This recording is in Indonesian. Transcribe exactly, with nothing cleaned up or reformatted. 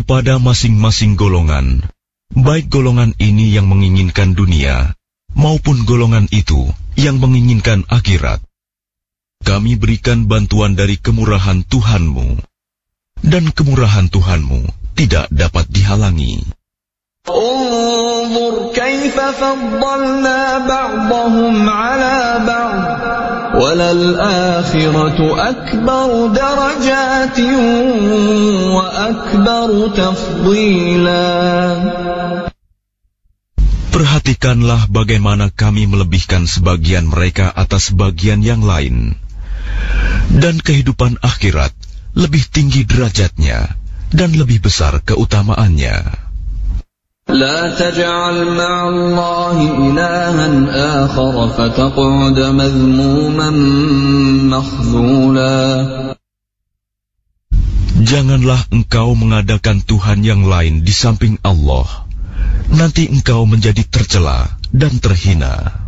kepada masing-masing golongan, baik golongan ini yang menginginkan dunia, maupun golongan itu yang menginginkan akhirat. Kami berikan bantuan dari kemurahan Tuhanmu, dan kemurahan Tuhanmu tidak dapat dihalangi. انظر كيف فضلنا بعضهم على بعض وللآخرة أكبر درجات وأكبر تفضيلا. Perhatikanlah bagaimana kami melebihkan sebagian mereka atas bagian yang lain, dan kehidupan akhirat lebih tinggi derajatnya dan lebih besar keutamaannya. لا تجعل مع الله إلها آخر فتقعد مذموما مخذولا. Janganlah engkau mengadakan Tuhan yang lain di samping Allah, nanti engkau menjadi tercela dan terhina.